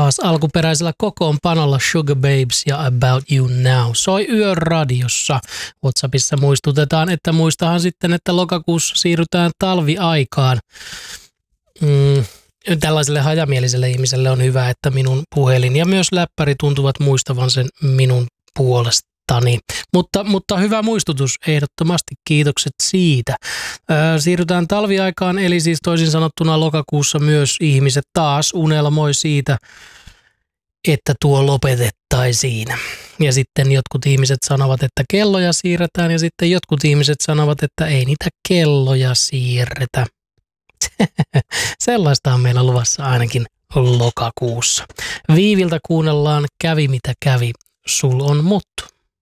taas alkuperäisellä kokoonpanolla Sugar Babes ja About You Now. Soi Yöradiossa. WhatsAppissa muistutetaan, että muistahan sitten, että lokakuussa siirrytään talviaikaan. Tällaiselle hajamieliselle ihmiselle on hyvä, että minun puhelin ja myös läppäri tuntuvat muistavan sen minun puolestani. Mutta hyvä muistutus, ehdottomasti kiitokset siitä. Siirrytään talviaikaan, eli siis toisin sanottuna lokakuussa myös ihmiset taas unelmoi siitä, että tuo lopetettaisiin. Ja sitten jotkut ihmiset sanovat, että kelloja siirretään, ja sitten jotkut ihmiset sanovat, että ei niitä kelloja siirretä. Sellaista on meillä luvassa ainakin lokakuussa. Viiviltä kuunnellaan Kävi mitä kävi, sul on mut.